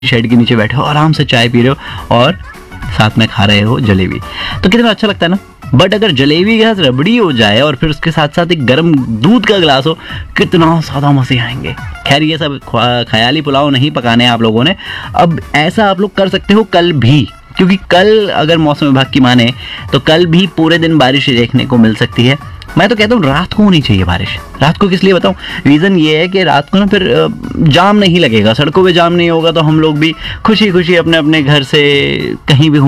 Shade के नीचे बैठे हो, आराम से चाय पी रहे हो और साथ में खा रहे हो जलेबी, तो कितना अच्छा लगता है ना। बट अगर जलेबी के साथ रबड़ी हो जाए और फिर उसके साथ साथ एक गर्म दूध का गिलास हो, कितना ज्यादा मजे आएंगे। खैर ये सब ख्याली पुलाव नहीं पकाने आप लोगों ने। अब ऐसा आप लोग कर सकते हो कल भी, क्योंकि कल अगर मौसम विभाग की माने तो कल भी पूरे दिन बारिश देखने को मिल सकती है। मैं तो कहता हूँ रात को होनी चाहिए बारिश। रात को किस लिए बताऊँ, रीज़न ये है कि रात को ना फिर जाम नहीं लगेगा, सड़कों पे जाम नहीं होगा, तो हम लोग भी खुशी खुशी अपने अपने घर से कहीं भी